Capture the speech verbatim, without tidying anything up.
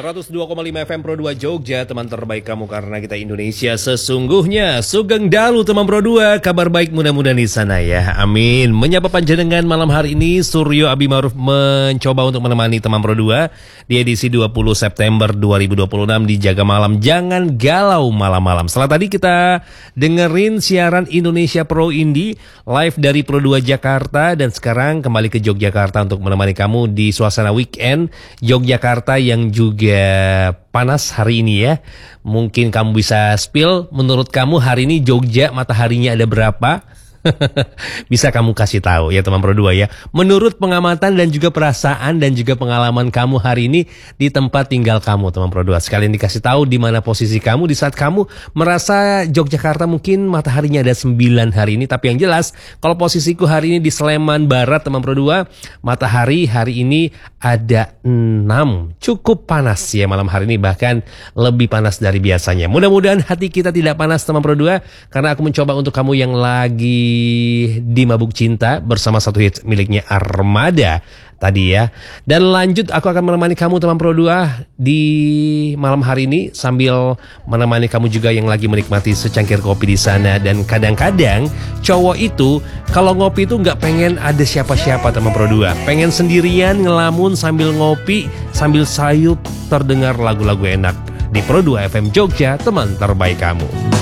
seratus dua koma lima F M Pro dua Jogja, teman terbaik kamu karena kita Indonesia sesungguhnya. Sugeng Dalu teman Pro dua, kabar baik mudah-mudahan di sana ya. Amin. Menyapa panjenengan malam hari ini, Suryo Abi Maruf mencoba untuk menemani teman Pro dua di edisi dua puluh September dua ribu dua puluh enam di Jaga Malam. Jangan galau malam-malam. Setelah tadi kita dengerin siaran Indonesia Pro Indie live dari Pro dua Jakarta, dan sekarang kembali ke Yogyakarta untuk menemani kamu di suasana weekend Yogyakarta yang juga panas hari ini ya. Mungkin kamu bisa spill, menurut kamu hari ini Jogja mataharinya ada berapa? Bisa kamu kasih tahu ya teman Pro dua ya. Menurut pengamatan dan juga perasaan dan juga pengalaman kamu hari ini di tempat tinggal kamu teman Pro dua. Sekalian dikasih tahu di mana posisi kamu di saat kamu merasa Yogyakarta mungkin mataharinya ada sembilan hari ini. Tapi yang jelas kalau posisiku hari ini di Sleman Barat teman Pro dua, matahari hari ini ada enam. Cukup panas ya malam hari ini, bahkan lebih panas dari biasanya. Mudah-mudahan hati kita tidak panas teman Pro dua, karena aku mencoba untuk kamu yang lagi di mabuk cinta bersama satu hit miliknya Armada tadi ya. Dan lanjut aku akan menemani kamu teman Pro dua di malam hari ini sambil menemani kamu juga yang lagi menikmati secangkir kopi di sana. Dan kadang-kadang cowok itu kalau ngopi itu nggak pengen ada siapa-siapa teman Pro dua, pengen sendirian ngelamun sambil ngopi sambil sayup terdengar lagu-lagu enak di Pro dua F M Jogja, teman terbaik kamu.